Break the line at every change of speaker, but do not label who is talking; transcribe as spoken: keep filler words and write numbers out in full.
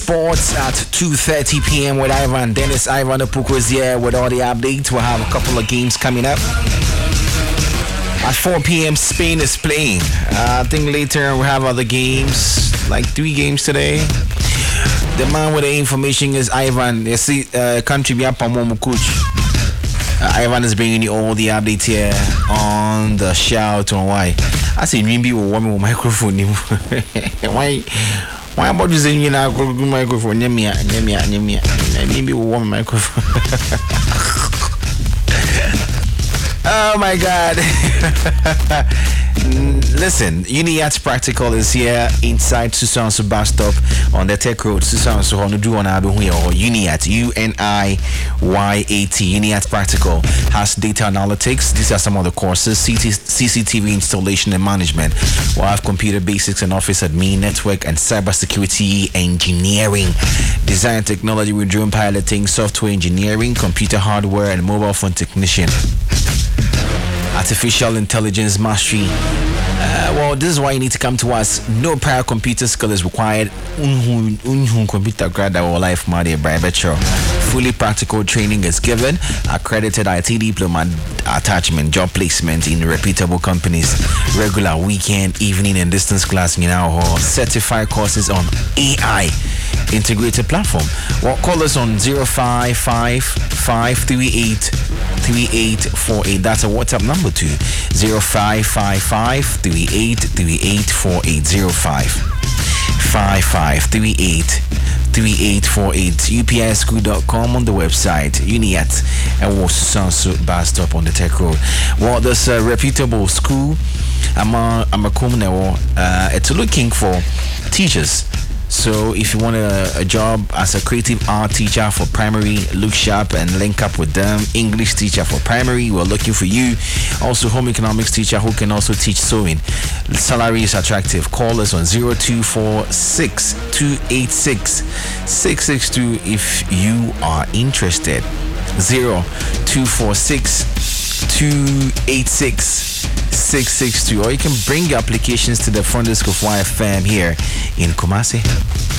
Sports at two thirty p.m. with Ivan. Dennis Ivan Opoku is here with all the updates. We'll have a couple of games coming up. At four p.m. Spain is playing. Uh, I think later we have other games, like three games today. The man with the information is Ivan. You see, uh, country be up on coach. Uh, Ivan is bringing you all the updates here on the shout on why. I say maybe we'll warm with microphone. Why? Why about you saying you know microphone? Nemia, nemia, nemia. Maybe we'll warm microphone. Oh my God. Listen, UniAt Practical is here inside Susanso bus stop on the Tech Road. Susanso on the do on Abu or UniAt, U N I Y A T. UniAt Practical has data analytics. These are some of the courses: C C T V installation and management. We'll have computer basics and office admin, network and cybersecurity engineering, design technology with drone piloting, software engineering, computer hardware and mobile phone technician. Artificial intelligence mastery. Uh, well, this is why you need to come to us. No prior computer skill is required. Unhun unhun computer grad or life money by virtue. Fully practical training is given. Accredited I T diploma attachment, job placement in reputable companies. Regular weekend, evening, and distance class in our hall. Certified courses on A I integrated platform. Well, call us on zero five five five three eight three eight four eight. That's a WhatsApp number too. zero five five five three eight three eight four eight. zero five five five three eight three eight four eight. U P I school dot com on the website. UniAt and Susanso bus stop on the Tech Road. Well, there's a reputable school. I'm a, I'm a commoner. Uh, it's looking for teachers. So if you want a, a job as a creative art teacher for primary, look sharp and link up with them. English teacher for primary, we're looking for you. Also home economics teacher who can also teach sewing. Salary is attractive. Call us on zero two four six two eight six six six two if you are interested. zero two four six two eight six six six two, or you can bring your applications to the front desk of Y F M here in Kumasi.